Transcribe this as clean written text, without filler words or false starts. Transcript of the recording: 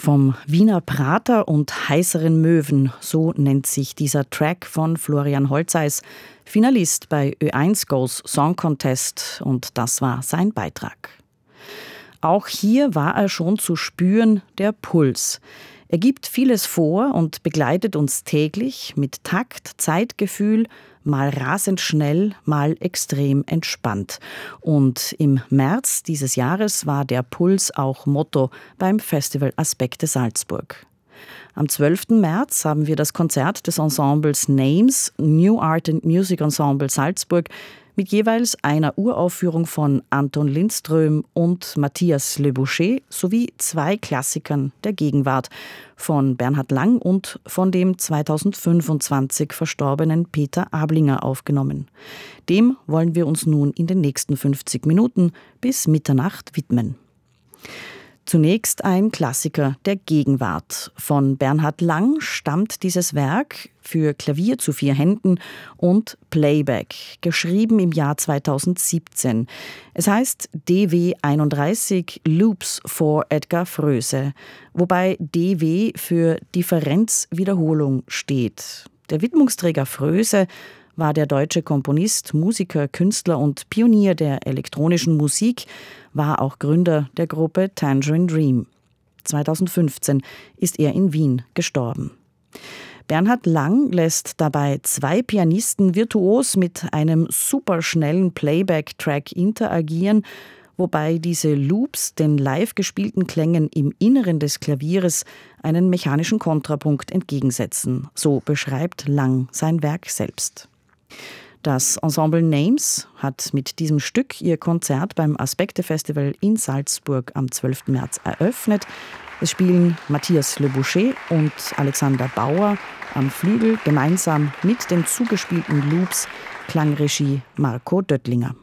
Vom Wiener Prater und heißeren Möwen, so nennt sich dieser Track von Florian Holzeis, Finalist bei Ö1 Goes Song Contest, und das war sein Beitrag. Auch hier war er schon zu spüren, der Puls. Er gibt vieles vor und begleitet uns täglich mit Takt, Zeitgefühl, mal rasend schnell, mal extrem entspannt. Und im März dieses Jahres war der Puls auch Motto beim Festival Aspekte Salzburg. Am 12. März haben wir das Konzert des Ensembles Names, New Art and Music Ensemble Salzburg, mit jeweils einer Uraufführung von Anton Lindström und Matthias Le Boucher sowie 2 Klassikern der Gegenwart von Bernhard Lang und von dem 2025 verstorbenen Peter Ablinger aufgenommen. Dem wollen wir uns nun in den nächsten 50 Minuten bis Mitternacht widmen. Zunächst ein Klassiker der Gegenwart. Von Bernhard Lang stammt dieses Werk für Klavier zu 4 Händen und Playback, geschrieben im Jahr 2017. Es heißt DW 31 Loops for Edgar Froese, wobei DW für Differenzwiederholung steht. Der Widmungsträger Froese war der deutsche Komponist, Musiker, Künstler und Pionier der elektronischen Musik, war auch Gründer der Gruppe Tangerine Dream. 2015 ist er in Wien gestorben. Bernhard Lang lässt dabei 2 Pianisten virtuos mit einem superschnellen Playback-Track interagieren, wobei diese Loops den live gespielten Klängen im Inneren des Klavieres einen mechanischen Kontrapunkt entgegensetzen. So beschreibt Lang sein Werk selbst. Das Ensemble Names hat mit diesem Stück ihr Konzert beim Aspekte-Festival in Salzburg am 12. März eröffnet. Es spielen Matthias Le Boucher und Alexander Bauer am Flügel gemeinsam mit den zugespielten Loops, Klangregie Marco Döttlinger.